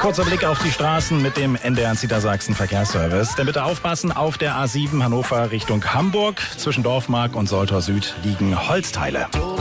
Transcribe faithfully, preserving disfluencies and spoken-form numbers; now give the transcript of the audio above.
Kurzer Blick auf die Straßen mit dem N D R Niedersachsen Verkehrsservice. Denn bitte aufpassen, auf der A sieben Hannover Richtung Hamburg. Zwischen Dorfmark und Soltau Süd liegen Holzteile.